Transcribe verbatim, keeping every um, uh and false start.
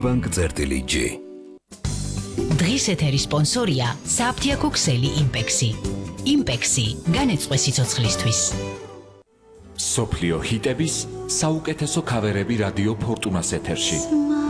ბანკ წერტილი-G. დღის ეთერის სპონსორია საფთიაქო ქსელი იმპექსი. იმპექსი განეწყვე სიცოცხლისთვის. სოფლიო ჰიტების საუკეთესო ქავერები რადიო ფორტუნას ეთერში.